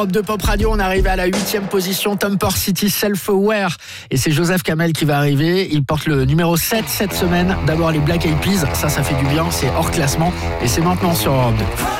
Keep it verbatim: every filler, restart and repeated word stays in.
De Pop Radio, on est arrivé à la huitième position, Thumper City Self-Aware. Et c'est Joseph Kamel qui va arriver. Il porte le numéro sept cette semaine. D'abord les Black Eyed Peas, ça, ça fait du bien, c'est hors classement. Et c'est maintenant sur Europe deux.